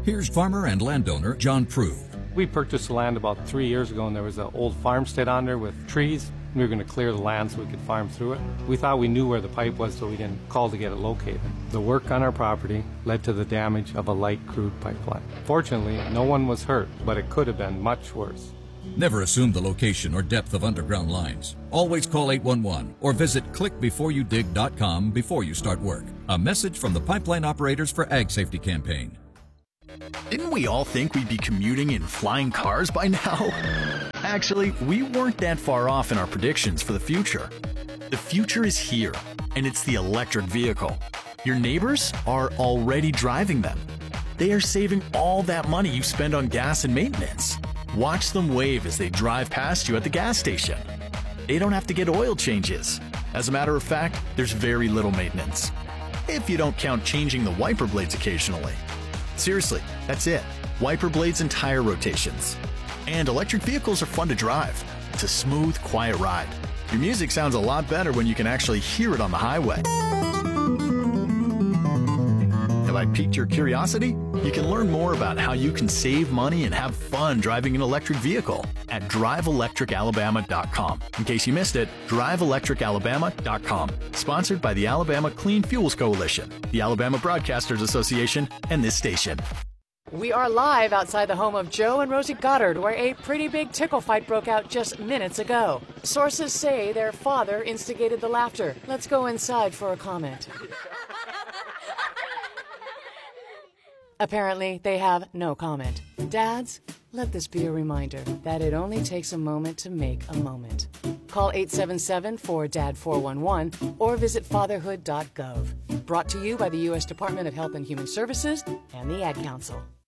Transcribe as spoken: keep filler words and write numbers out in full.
Here's farmer and landowner John Prue. We purchased the land about three years ago, and there was an old farmstead on there with trees. We were going to clear the land so we could farm through it. We thought we knew where the pipe was, so we didn't call to get it located. The work on our property led to the damage of a light crude pipeline. Fortunately, no one was hurt, but it could have been much worse. Never assume the location or depth of underground lines. Always call eight one one or visit click before you dig dot com before you start work. A message from the Pipeline Operators for Ag Safety campaign. Didn't we all think we'd be commuting in flying cars by now? Actually, we weren't that far off in our predictions for the future. The future is here, and it's the electric vehicle. Your neighbors are already driving them. They are saving all that money you spend on gas and maintenance. Watch them wave as they drive past you at the gas station. They don't have to get oil changes. As a matter of fact, there's very little maintenance, if you don't count changing the wiper blades occasionally. Seriously, that's it. Wiper blades and tire rotations. And electric vehicles are fun to drive. It's a smooth, quiet ride. Your music sounds a lot better when you can actually hear it on the highway. Have I piqued your curiosity? You can learn more about how you can save money and have fun driving an electric vehicle at drive electric alabama dot com. In case you missed it, drive electric alabama dot com. Sponsored by the Alabama Clean Fuels Coalition, the Alabama Broadcasters Association, and this station. We are live outside the home of Joe and Rosie Goddard, where a pretty big tickle fight broke out just minutes ago. Sources say their father instigated the laughter. Let's go inside for a comment. Apparently, they have no comment. Dads, let this be a reminder that it only takes a moment to make a moment. Call eight seven seven, four D A D, four one one or visit fatherhood dot gov. Brought to you by the U S Department of Health and Human Services and the Ad Council.